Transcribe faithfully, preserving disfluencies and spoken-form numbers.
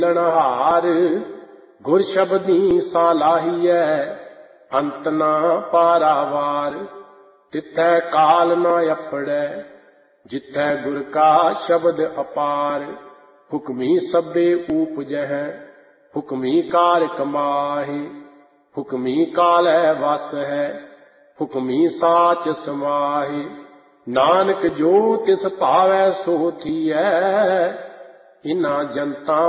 ਲਣਹਾਰ ਗੁਰ ਸ਼ਬਦੀ ਸਾਲਾਹੀਐ ਅੰਤ ਨਾ ਪਾਰਾਵਾਰ। ਤਿੱਥੈ ਕਾਲ ਨਾ ਅਪੜੈ ਜਿੱਥੈ ਗੁਰ ਕਾ ਸ਼ਬਦ ਅਪਾਰ। ਹੁਕਮੀ ਸਭੇ ਊਪਜਹਿ ਹੁਕਮੀ ਕਾਰ ਕਮਾਹੇ। ਹੁਕਮੀ ਕਾਲੈ ਵਸ ਹੈ ਹੁਕਮੀ ਸਾਚ ਸਮਾਹੇ। ਨਾਨਕ ਜੋ ਤਿਸ ਭਾਵੈ ਸੋ ਥੀਐ ਇਨਾ ਜਨਤਾ